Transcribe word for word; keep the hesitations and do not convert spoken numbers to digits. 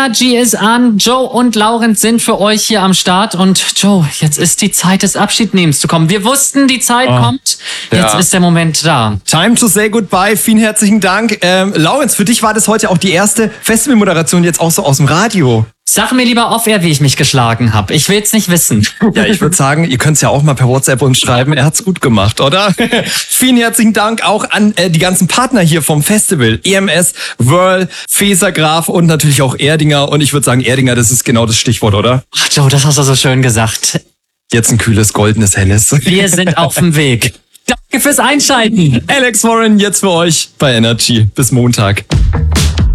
Energy ist an. Joe und Laurens sind für euch hier am Start. Und Joe, jetzt ist die Zeit des Abschiednehmens zu kommen. Wir wussten, die Zeit oh. kommt. Jetzt ja. ist der Moment da. Time to say goodbye. Vielen herzlichen Dank. Ähm, Laurens, für dich war das heute auch die erste Festivalmoderation jetzt auch so aus dem Radio. Sag mir lieber off-air, wie ich mich geschlagen habe. Ich will's nicht wissen. Ja, ich würde sagen, ihr könnt es ja auch mal per WhatsApp uns schreiben. Er hat's gut gemacht, oder? Vielen herzlichen Dank auch an äh, die ganzen Partner hier vom Festival. E M S, Whirl, Fesergraf und natürlich auch Erdinger. Und ich würde sagen, Erdinger, das ist genau das Stichwort, oder? Ach Joe, das hast du so schön gesagt. Jetzt ein kühles, goldenes Helles. Wir sind auf dem Weg. Danke fürs Einschalten. Alex Warren jetzt für euch bei Energy. Bis Montag.